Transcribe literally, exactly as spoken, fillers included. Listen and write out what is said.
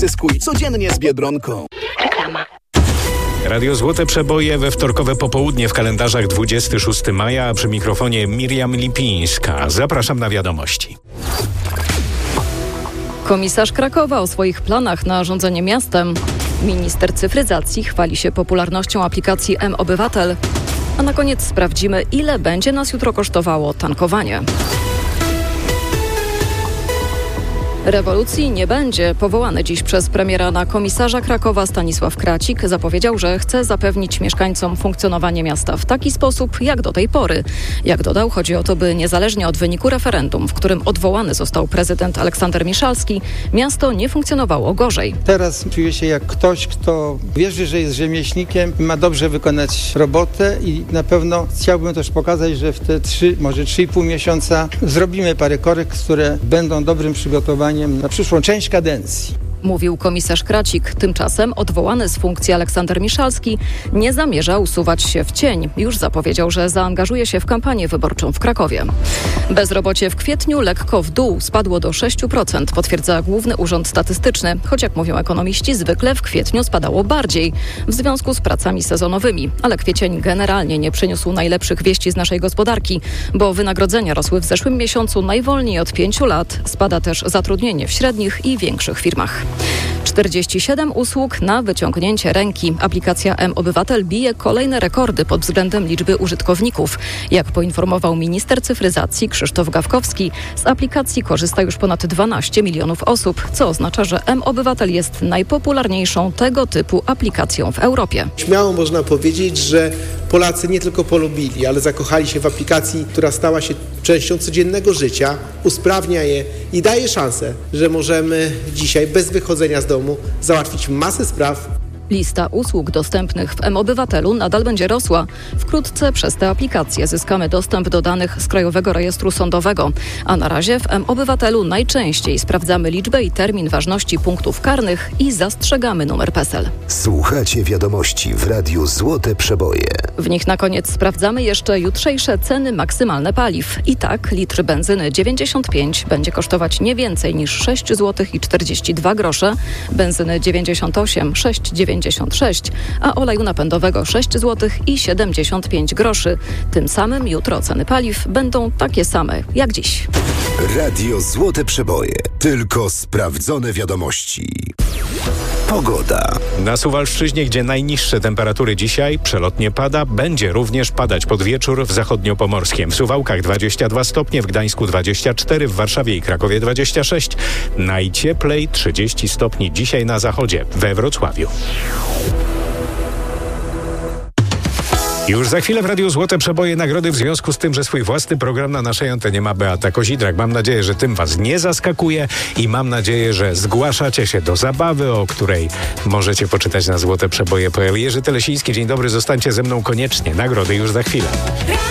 Zyskuj codziennie z Biedronką. Reklama. Radio Złote Przeboje we wtorkowe popołudnie w kalendarzach dwudziestego szóstego maja, a przy mikrofonie Miriam Lipińska. Zapraszam na wiadomości. Komisarz Krakowa o swoich planach na rządzenie miastem. Minister cyfryzacji chwali się popularnością aplikacji mObywatel. A na koniec sprawdzimy, ile będzie nas jutro kosztowało tankowanie. Rewolucji nie będzie. Powołany dziś przez premiera na komisarza Krakowa Stanisław Kracik zapowiedział, że chce zapewnić mieszkańcom funkcjonowanie miasta w taki sposób, jak do tej pory. Jak dodał, chodzi o to, by niezależnie od wyniku referendum, w którym odwołany został prezydent Aleksander Miszalski, miasto nie funkcjonowało gorzej. Teraz czuję się jak ktoś, kto wierzy, że jest rzemieślnikiem i ma dobrze wykonać robotę i na pewno chciałbym też pokazać, że w te trzy, może trzy i pół miesiąca zrobimy parę korekt, które będą dobrym przygotowaniem na przyszłą część kadencji. Mówił komisarz Kracik. Tymczasem odwołany z funkcji Aleksander Miszalski nie zamierza usuwać się w cień. Już zapowiedział, że zaangażuje się w kampanię wyborczą w Krakowie. Bezrobocie w kwietniu lekko w dół spadło do sześć procent, potwierdza Główny Urząd Statystyczny. Choć jak mówią ekonomiści, zwykle w kwietniu spadało bardziej w związku z pracami sezonowymi. Ale kwiecień generalnie nie przyniósł najlepszych wieści z naszej gospodarki, bo wynagrodzenia rosły w zeszłym miesiącu najwolniej od pięciu lat. Spada też zatrudnienie w średnich i większych firmach. czterdzieści siedem usług na wyciągnięcie ręki. Aplikacja mObywatel bije kolejne rekordy pod względem liczby użytkowników. Jak poinformował minister cyfryzacji Krzysztof Gawkowski, z aplikacji korzysta już ponad dwanaście milionów osób, co oznacza, że mObywatel jest najpopularniejszą tego typu aplikacją w Europie. Śmiało można powiedzieć, że Polacy nie tylko polubili, ale zakochali się w aplikacji, która stała się częścią codziennego życia, usprawnia je i daje szansę, że możemy dzisiaj bez wychodzenia z domu załatwić masę spraw. Lista usług dostępnych w mObywatelu nadal będzie rosła. Wkrótce przez tę aplikację zyskamy dostęp do danych z Krajowego Rejestru Sądowego. A na razie w mObywatelu najczęściej sprawdzamy liczbę i termin ważności punktów karnych i zastrzegamy numer PESEL. Słuchacie wiadomości w Radiu Złote Przeboje. W nich na koniec sprawdzamy jeszcze jutrzejsze ceny maksymalne paliw. I tak litr benzyny dziewięćdziesiąt pięć będzie kosztować nie więcej niż sześć złotych i czterdzieści dwa grosze, benzyny dziewięćdziesiąt osiem sześć dziewięćdziesiąt sześć, a oleju napędowego sześć złotych i siedemdziesiąt pięć groszy. Tym samym jutro ceny paliw będą takie same jak dziś. Radio Złote Przeboje. Tylko sprawdzone wiadomości. Pogoda. Na Suwalszczyźnie, gdzie najniższe temperatury dzisiaj, przelotnie pada, będzie również padać pod wieczór w zachodniopomorskiem. W Suwałkach dwadzieścia dwa stopnie, w Gdańsku dwadzieścia cztery, w Warszawie i Krakowie dwadzieścia sześć. Najcieplej trzydzieści stopni dzisiaj na zachodzie, we Wrocławiu. Już za chwilę w Radiu Złote Przeboje nagrody w związku z tym, że swój własny program na naszej antenie ma Beata Kozidrak. Mam nadzieję, że tym was nie zaskakuje i mam nadzieję, że zgłaszacie się do zabawy, o której możecie poczytać na złoteprzeboje kropka p l. Jerzy Telesiński, dzień dobry, zostańcie ze mną koniecznie. Nagrody już za chwilę.